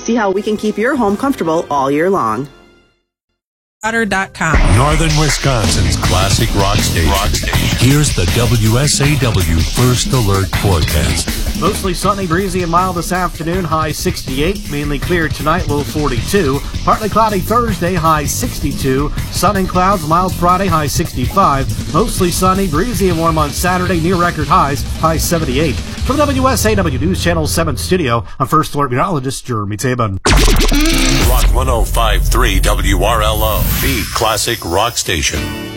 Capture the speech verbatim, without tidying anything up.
See how we can keep your home comfortable all year long. dot com. Northern Wisconsin's classic rock station. rock station. Here's the W S A W First Alert forecast. Mostly sunny, breezy, and mild this afternoon, high sixty-eight. Mainly clear tonight, low forty-two. Partly cloudy Thursday, high sixty-two. Sun and clouds, mild Friday, high sixty-five. Mostly sunny, breezy, and warm on Saturday, near record highs, high seventy-eight. From the W S A W News Channel seven studio, I'm First Alert meteorologist Jeremy Tabin. Rock one oh five point three W R L O, the classic rock station.